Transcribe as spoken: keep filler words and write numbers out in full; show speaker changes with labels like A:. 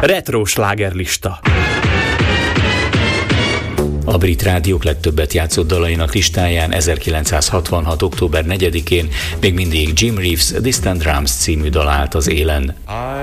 A: Retro slágerlista.
B: A brit rádiók legtöbbet játszott dalainak listáján ezerkilencszázhatvanhat. október negyedikén még mindig Jim Reeves Distant Drums című dal állt az élen.